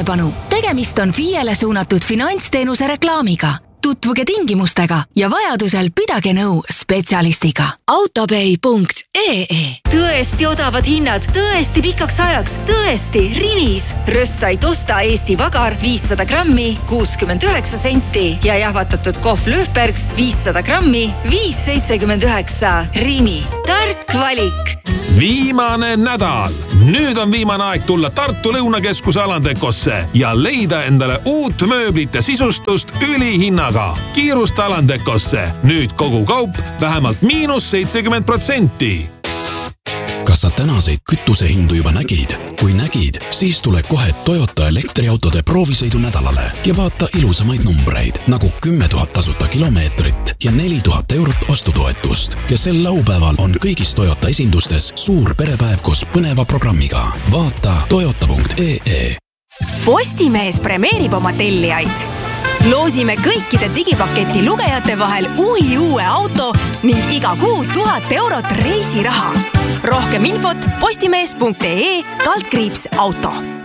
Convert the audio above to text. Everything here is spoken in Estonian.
Tähelepanu! Tegemist on FIE-le suunatud finantsteenuse reklaamiga. Tutvuge tingimustega ja vajadusel pidage nõu spetsialistiga. Autopay.ee. Tõesti odavad hinnad, tõesti pikaks ajaks, tõesti Rimis. Rössait osta Eesti Vagar 500 grammi 69 senti ja jahvatatud kohv Löfbergs 500 grammi 5,79. Rimi. Tark valik. Viimane nädal. Nüüd on viimane aeg tulla Tartu Lõunakeskuse Alandekosse ja leida endale uut mööblit ja sisustust ülihinnaga. Kiirusta Alandekosse. Nüüd kogu kaup vähemalt -70%. Kas sa tänaseid kütusehindu juba nägid? Kui nägid, siis tule kohe Toyota elektriautode proovisõidu nädalale ja vaata ilusamaid numbreid, nagu 10 000 tasuta kilomeetrit ja 4 000 eurot ostutoetust. Ja sel laupäeval on kõigis Toyota esindustes suur perepäev koos põneva programmiga. Vaata toyota.ee. Postimees premeerib oma tellijaid. Loosime kõikide digipaketi lugejate vahel uue auto ning iga kuu 1000 eurot reisiraha. Rohkem infot postimees.ee/auto.